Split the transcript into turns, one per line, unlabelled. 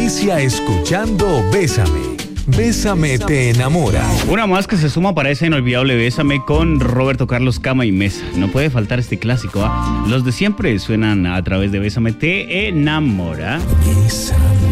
Inicia escuchando Bésame. Bésame te enamora.
Una más que se suma para esa inolvidable Bésame con Roberto Carlos Cama y Mesa. No puede faltar este clásico, ¿ah? Los de siempre suenan a través de Bésame te enamora.
Bésame.